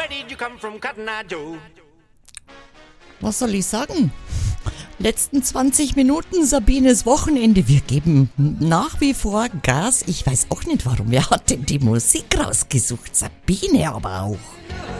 did you come from, Cotton Eye Joe? Was soll ich sagen? Letzten 20 Minuten Sabines Wochenende. Wir geben nach wie vor Gas. Ich weiß auch nicht warum. Wer hat denn die Musik rausgesucht? Sabine aber auch.